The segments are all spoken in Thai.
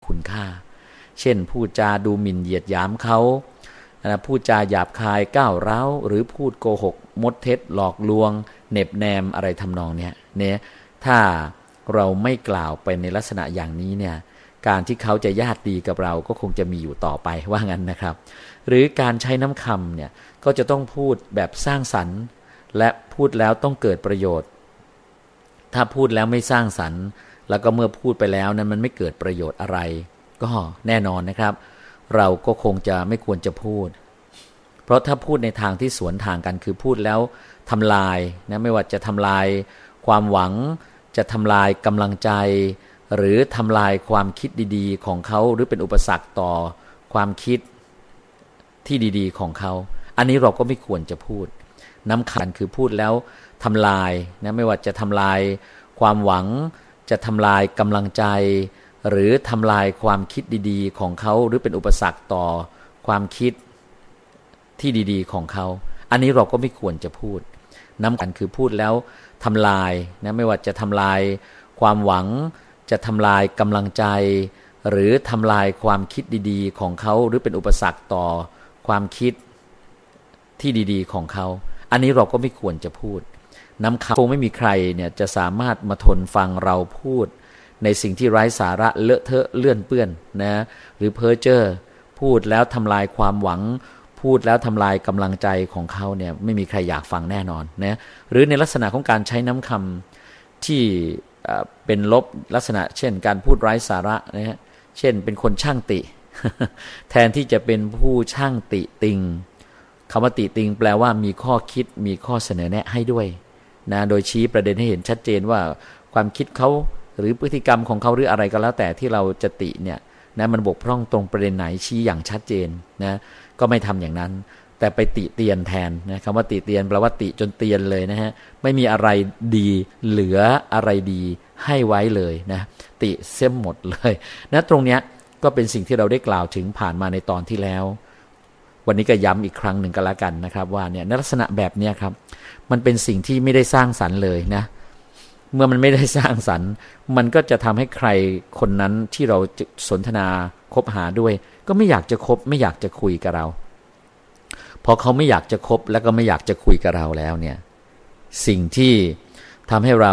คุณค่าเช่นพูดจาดูหมิ่นเหยียดหยามเขาพูดจาหยาบคายก้าวร้าวหรือพูดโกหกมดเท็จหลอกลวงเหน็บแนมอะไรทำนองเนี้ยถ้าเราไม่กล่าวไปในลักษณะอย่างนี้เนี่ยการที่เขาจะญาติดีกับเราก็คงจะมีอยู่ต่อไปว่างั้นนะครับหรือการใช้น้ำคำเนี่ยก็จะต้องพูดแบบสร้างสรรค์และพูดแล้วต้องเกิดประโยชน์ถ้าพูดแล้วไม่สร้างสรรค์แล้วก็เมื่อพูดไปแล้วนั้นมันไม่เกิดประโยชน์อะไรก็แน่นอนนะครับเราก็คงจะไม่ควรจะพูดเพราะถ้าพูดในทางที่สวนทางกันคือพูดแล้วทำลายนะไม่ว่าจะทำลายความหวังจะทำลายกำลังใจหรือทำลายความคิดดีๆของเขาหรือเป็นอุปสรรคต่อความคิดที่ดีๆของเขาอันนี้เราก็ไม่ควรจะพูดน้ำขันคือพูดแล้วทำลายนะไม่ว่าจะทำลายความหวังจะทำลายกำลังใจหรือทำลายความคิดดีๆของเขาหรือเป็นอุปสรรคต่อความคิดที่ดีๆของเขาอันนี้เราก็ไม่ควรจะพูดน้ำขันคือพูดแล้วทำลายนะไม่ว่าจะทำลายความหวังจะทำลายกำลังใจหรือทำลายความคิดดีๆของเขาหรือเป็นอุปสรรคต่อความคิดที่ดีๆของเขาอันนี้เราก็ไม่ควรจะพูดน้ำคำคงไม่มีใครเนี่ยจะสามารถมาทนฟังเราพูดในสิ่งที่ไร้สาระเลอะเทอะเลื่อนเปื้อนนะหรือเพ้อเจ้อพูดแล้วทำลายความหวังพูดแล้วทำลายกำลังใจของเขาเนี่ยไม่มีใครอยากฟังแน่นอนนะหรือในลักษณะของการใช้น้ำคำที่เป็นลบลักษณะเช่นการพูดไร้สาระนะฮะเช่นเป็นคนช่างติ แทนที่จะเป็นผู้ช่างติติงคำว่าติติงแปลว่ามีข้อคิดมีข้อเสนอแนะให้ด้วยนะโดยชี้ประเด็นให้เห็นชัดเจนว่าความคิดเขาหรือพฤติกรรมของเขาหรืออะไรก็แล้วแต่ที่เราจะติเนี่ยนะมันบกพร่องตรงประเด็นไหนชี้อย่างชัดเจนนะก็ไม่ทำอย่างนั้นแต่ไปติเตียนแทนนะคำว่าติเตียนแปลว่าติจนเตียนเลยนะฮะไม่มีอะไรดีเหลืออะไรดีให้ไว้เลยนะติเสียหมดเลยนะตรงเนี้ยก็เป็นสิ่งที่เราได้กล่าวถึงผ่านมาในตอนที่แล้ววันนี้ก็ย้ำอีกครั้งหนึ่งก็แล้วกันนะครับว่าเนี่ยในลักษณะแบบนี้ครับมันเป็นสิ่งที่ไม่ได้สร้างสรรค์เลยนะเมื่อมันไม่ได้สร้างสรรค์มันก็จะทำให้ใครคนนั้นที่เราสนทนาคบหาด้วยก็ไม่อยากจะคบไม่อยากจะคุยกับเราพอเขาไม่อยากจะคบแล้วก็ไม่อยากจะคุยกับเราแล้วเนี่ยสิ่งที่ทำให้เรา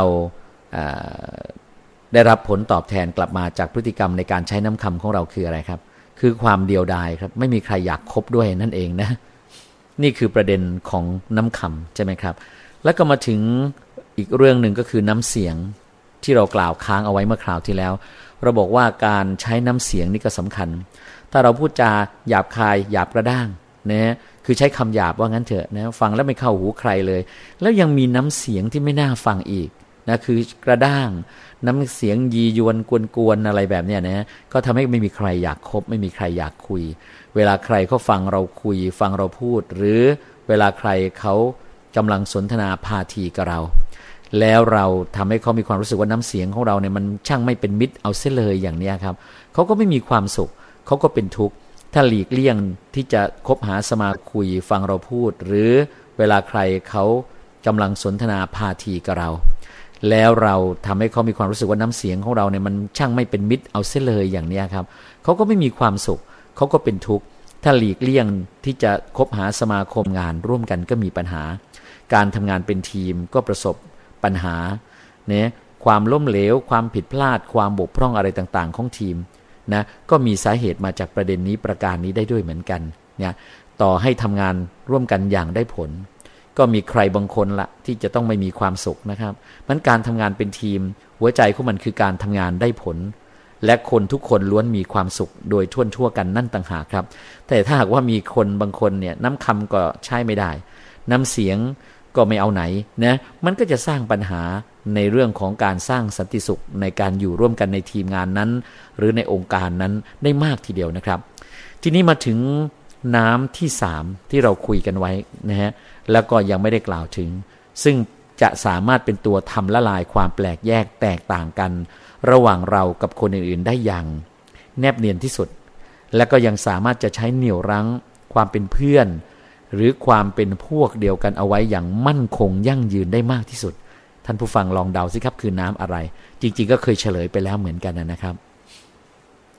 ได้รับผลตอบแทนกลับมาจากพฤติกรรมในการใช้น้ำคำของเราคืออะไรครับคือความเดียวดายครับไม่มีใครอยากคบด้วยนั่นเองนะนี่คือประเด็นของน้ำคำใช่ไหมครับแล้วก็มาถึงอีกเรื่องหนึ่งก็คือน้ำเสียงที่เรากล่าวค้างเอาไว้เมื่อคราวที่แล้วเราบอกว่าการใช้น้ำเสียงนี่ก็สำคัญถ้าเราพูดจาหยาบคายหยาบกระด้างนะคือใช้คำหยาบว่างั้นเถอะนะฟังแล้วไม่เข้าหูใครเลยแล้วยังมีน้ำเสียงที่ไม่น่าฟังอีกนะคือกระด้างน้ำเสียงยียวนกวนๆอะไรแบบเนี้ยนะก็ทำให้ไม่มีใครอยากคบไม่มีใครอยากคุยเวลาใครเขาฟังเราคุยฟังเราพูดหรือเวลาใครเขากำลังสนทนาพาทีกับเราแล้วเราทำให้เขามีความรู้สึกว่าน้ำเสียงของเราเนี่ยมันช่างไม่เป็นมิตรเอาเสียเลยอย่างนี้ครับเขาก็ไม่มีความสุขเขาก็เป็นทุกข์ถ้าหลีกเลี่ยงที่จะคบหาสมาคุยฟังเราพูดหรือเวลาใครเขากำลังสนทนาพาทีกับเราแล้วเราทำให้เขามีความรู้สึกว่าน้ำเสียงของเราเนี่ยมันช่างไม่เป็นมิตรเอาเสียเลยอย่างนี้ครับเขาก็ไม่มีความสุขเขาก็เป็นทุกข์ถ้าหลีกเลี่ยงที่จะคบหาสมาคมงานร่วมกันก็มีปัญหาการทำงานเป็นทีมก็ประสบปัญหาเนี่ยความล้มเหลวความผิดพลาดความบกพร่องอะไรต่างๆของทีมนะก็มีสาเหตุมาจากประเด็นนี้ประการนี้ได้ด้วยเหมือนกันเนี่ยต่อให้ทำงานร่วมกันอย่างได้ผลก็มีใครบางคนละที่จะต้องไม่มีความสุขนะครับมันการทำงานเป็นทีมหัวใจของมันคือการทำงานได้ผลและคนทุกคนล้วนมีความสุขโดยทั่วกันนั่นต่างหากครับแต่ถ้าหากว่ามีคนบางคนเนี่ยน้ำคำก็ใช้ไม่ได้น้ำเสียงก็ไม่เอาไหนนะมันก็จะสร้างปัญหาในเรื่องของการสร้างสันติสุขในการอยู่ร่วมกันในทีมงานนั้นหรือในองค์การนั้นได้มากทีเดียวนะครับทีนี้มาถึงน้ำที่3ที่เราคุยกันไว้นะฮะแล้วก็ยังไม่ได้กล่าวถึงซึ่งจะสามารถเป็นตัวทำละลายความแปลกแยกแตกต่างกันระหว่างเรากับคนอื่นๆได้อย่างแนบเนียนที่สุดและก็ยังสามารถจะใช้เหนี่ยวรั้งความเป็นเพื่อนหรือความเป็นพวกเดียวกันเอาไว้อย่างมั่นคงยั่งยืนได้มากที่สุดท่านผู้ฟังลองเดาสิครับคือน้ำอะไรจริงๆก็เคยเฉลยไปแล้วเหมือนกันนะครับ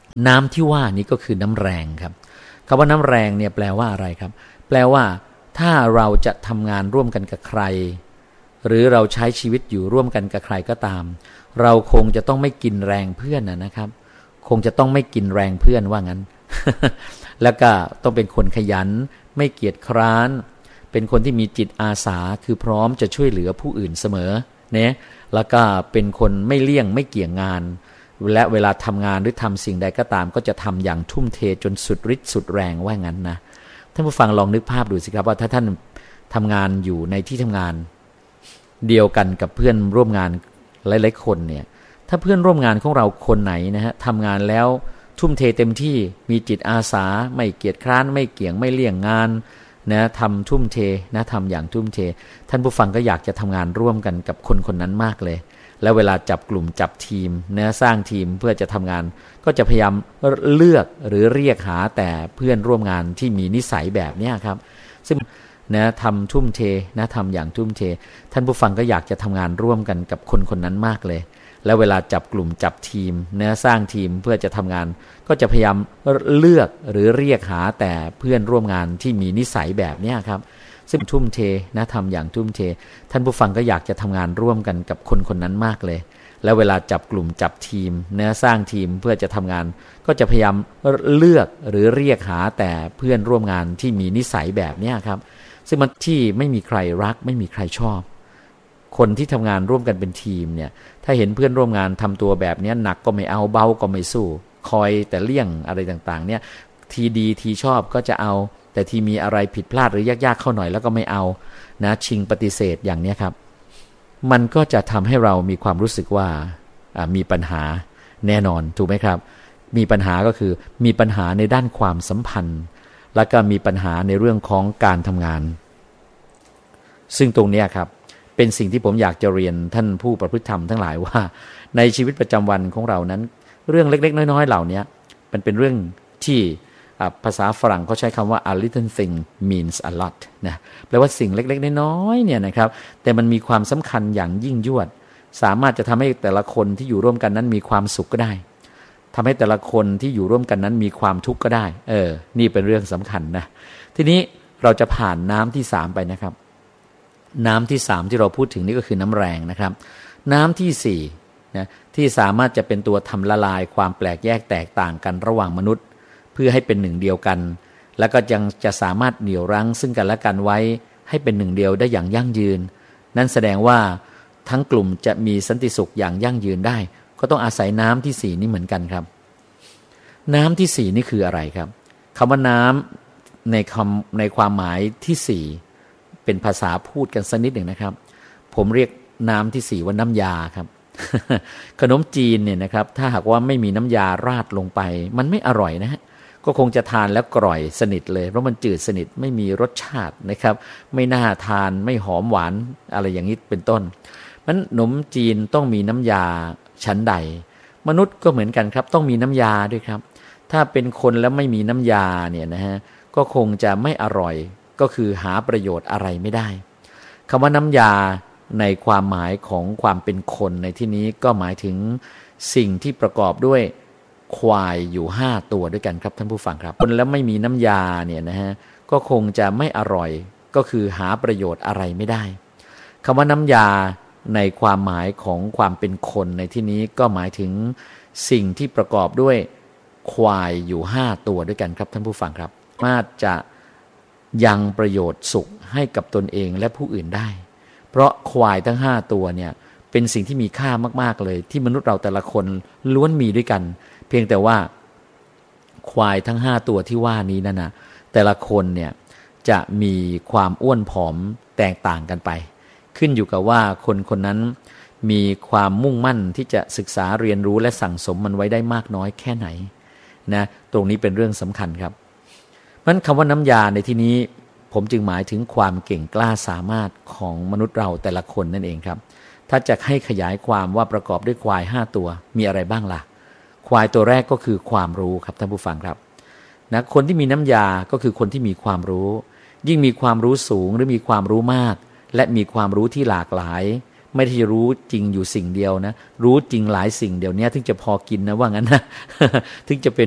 น้ำที่ว่านี้ก็คือน้ำแรงครับคำว่าน้ำแรงเนี่ยแปลว่าอะไรครับแปลว่าถ้าเราจะทำงานร่วมกันกับใครหรือเราใช้ชีวิตอยู่ร่วมกันกับใครก็ตามเราคงจะต้องไม่กินแรงเพื่อนนะครับคงจะต้องไม่กินแรงเพื่อนว่างั้น แล้วก็ต้องเป็นคนขยันไม่เกียจคร้านเป็นคนที่มีจิตอาสาคือพร้อมจะช่วยเหลือผู้อื่นเสมอเนี่ยแล้วก็เป็นคนไม่เลี่ยงไม่เกี่ยงงานและเวลาทำงานหรือทำสิ่งใดก็ตามก็จะทำอย่างทุ่มเทจนสุดฤทธิ์สุดแรงว่างั้นนะท่านผู้ฟังลองนึกภาพดูสิครับว่าถ้าท่านทำงานอยู่ในที่ทำงานเดียวกันกับเพื่อนร่วมงานหลายๆคนเนี่ยถ้าเพื่อนร่วมงานของเราคนไหนนะฮะทำงานแล้วทุ่มเทเต็มที่มีจิตอาสาไม่เกียจคร้านไม่เกี่ยงไม่เลี่ยงงานนะทำทุ่มเทนะทำอย่างทุ่มเทท่านผู้ฟังก็อยากจะทำงานร่วมกันกับคนคนนั้นมากเลยแล้วเวลาจับกลุ่มจับทีมนะสร้างทีมเพื่อจะทำงานก็จะพยายามเลือกหรือเรียกหาแต่เพื่อนร่วมงานที่มีนิสัยแบบนี้ครับซึ่งนะทำทุ่มเทนะทำอย่างทุ่มเทท่านผู้ฟังก็อยากจะทำงานร่วมกันกับคนคนนั้นมากเลยแล้วเวลาจับกลุ่มจับทีมนะสร้างทีมเพื่อจะทำงานก็จะพยายามเลือกหรือเรียกหาแต่เพื่อนร่วมงานที่มีนิสัยแบบนี้ครับซึ่งทุ่มเทนะทำอย่างทุ่มเทท่านผู้ฟังก็อยากจะทำงานร่วมกันกับคนคนนั้นมากเลยแล้วเวลาจับกลุ่มจับทีมนะสร้างทีมเพื่อจะทำงานก็จะพยายามเลือกหรือเรียกหาแต่เพื่อนร่วมงานที่มีนิสัยแบบนี้ครับซึ่งมันที่ไม่มีใครรักไม่มีใครชอบคนที่ทำงานร่วมกันเป็นทีมเนี่ยถ้าเห็นเพื่อนร่วมงานทำตัวแบบนี้หนักก็ไม่เอาเบาก็ไม่สู้คอยแต่เลี่ยงอะไรต่างๆเนี่ยทีดีทีชอบก็จะเอาแต่ทีมีอะไรผิดพลาดหรือยากๆเข้าหน่อยแล้วก็ไม่เอานะชิงปฏิเสธอย่างนี้ครับมันก็จะทำให้เรามีความรู้สึกว่ามีปัญหาแน่นอนถูกไหมครับมีปัญหาก็คือมีปัญหาในด้านความสัมพันธ์แล้วก็มีปัญหาในเรื่องของการทำงานซึ่งตรงนี้ครับเป็นสิ่งที่ผมอยากจะเรียนท่านผู้ประพฤติธรรมทั้งหลายว่าในชีวิตประจำวันของเรานั้นเรื่องเล็กๆน้อยๆเหล่านี้มันเป็นเรื่องที่ภาษาฝรั่งเขาใช้คำว่า a little thing means a lot นะแปลว่าสิ่งเล็กๆน้อยๆเนี่ยนะครับแต่มันมีความสำคัญอย่างยิ่งยวดสามารถจะทำให้แต่ละคนที่อยู่ร่วมกันนั้นมีความสุขก็ได้ทำให้แต่ละคนที่อยู่ร่วมกันนั้นมีความทุกข์ก็ได้นี่เป็นเรื่องสำคัญนะทีนี้เราจะผ่านน้ำที่3ไปนะครับน้ำที่3ที่เราพูดถึงนี่ก็คือน้ำแรงนะครับน้ำที่4นะที่สามารถจะเป็นตัวทำละลายความแปลกแยกแตกต่างกันระหว่างมนุษย์เพื่อให้เป็นหนึ่งเดียวกันแล้วก็ยังจะสามารถเหนี่ยวรั้งซึ่งกันและกันไว้ให้เป็นหนึ่งเดียวได้อย่างยั่งยืนนั่นแสดงว่าทั้งกลุ่มจะมีสันติสุขอย่างยั่งยืนได้ก็ต้องอาศัยน้ำที่4นี้เหมือนกันครับน้ำที่4นี่คืออะไรครับคำว่าน้ำในความหมายที่4เป็นภาษาพูดกันสักนิดหนึ่งนะครับผมเรียกน้ำที่4ว่าน้ำยาครับ ขนมจีนเนี่ยนะครับถ้าหากว่าไม่มีน้ำยาราดลงไปมันไม่อร่อยนะฮะก็คงจะทานแล้วกร่อยสนิทเลยเพราะมันจืดสนิทไม่มีรสชาตินะครับไม่น่าทานไม่หอมหวานอะไรอย่างนี้เป็นต้นมันขนมจีนต้องมีน้ำยาชั้นใดมนุษย์ก็เหมือนกันครับต้องมีน้ำยาด้วยครับถ้าเป็นคนแล้วไม่มีน้ำยาเนี่ยนะฮะก็คงจะไม่อร่อยก็คือหาประโยชน์อะไรไม่ได้คำว่าน้ำยาในความหมายของความเป็นคนในที่นี้ก็หมายถึงสิ่งที่ประกอบด้วยควายอยู่5ตัวด้วยกันครับท่านผู้ฟังครับคนแล้วไม่มีน้ำยาเนี่ยนะฮะก็คงจะไม่อร่อยก็คือหาประโยชน์อะไรไม่ได้คำว่าน้ำยาในความหมายของความเป็นคนในที่นี้ก็หมายถึงสิ่งที่ประกอบด้วยควายอยู่5ตัวด้วยกันครับท่านผู้ฟังครับสามารถจะยังประโยชน์สุขให้กับตนเองและผู้อื่นได้เพราะควายทั้ง5ตัวเนี่ยเป็นสิ่งที่มีค่ามากๆเลยที่มนุษย์เราแต่ละคนล้วนมีด้วยกันเพียงแต่ว่าควายทั้ง5ตัวที่ว่านี้นั่นนะแต่ละคนเนี่ยจะมีความอ้วนผอมแตกต่างกันไปขึ้นอยู่กับว่าคนคนนั้นมีความมุ่งมั่นที่จะศึกษาเรียนรู้และสั่งสมมันไว้ได้มากน้อยแค่ไหนนะตรงนี้เป็นเรื่องสำคัญครับเพราะฉะนั้นคำว่าน้ำยาในที่นี้ผมจึงหมายถึงความเก่งกล้าสามารถของมนุษย์เราแต่ละคนนั่นเองครับถ้าจะให้ขยายความว่าประกอบด้วยควาย5ตัวมีอะไรบ้างล่ะควายตัวแรกก็คือความรู้ครับท่านผู้ฟังครับนะคนที่มีน้ำยาก็คือคนที่มีความรู้ยิ่งมีความรู้สูงหรือมีความรู้มากและมีความรู้ที่หลากหลายไม่ได้รู้จริงอยู่สิ่งเดียวนะรู้จริงหลายสิ่งเดี๋ยวนี้ถึงจะพอกินนะว่างั้นนะถึงจะเป็น